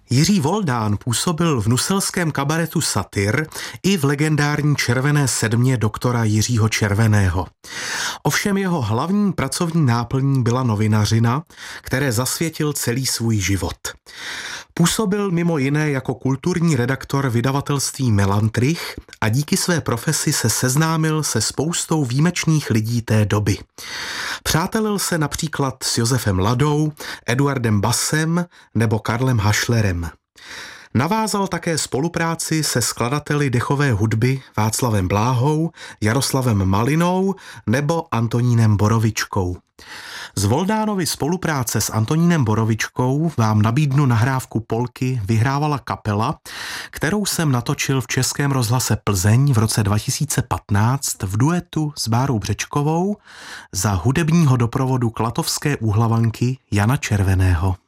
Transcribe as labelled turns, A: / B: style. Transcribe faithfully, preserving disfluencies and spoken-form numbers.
A: Jiří Voldán působil v nuselském kabaretu Satyr i v legendární Červené sedmě doktora Jiřího Červeného. Ovšem jeho hlavní pracovní náplní byla novinařina, které zasvětil celý svůj život. Působil mimo jiné jako kulturní redaktor vydavatelství Melantrich a díky své profesi se seznámil se spoustou výjimečných lidí té doby. Přátelil se například s Josefem Ladou, Eduardem Bassem nebo Karlem Hašlerem. Navázal také spolupráci se skladateli dechové hudby Václavem Bláhou, Jaroslavem Malinou nebo Antonínem Borovičkou. Z Voldánovy spolupráce s Antonínem Borovičkou vám nabídnu nahrávku polky Vyhrávala kapela, kterou jsem natočil v Českém rozhlase Plzeň v roce dva tisíce patnáct v duetu s Bárou Břečkovou za hudebního doprovodu klatovské úhlavanky Jana Červeného.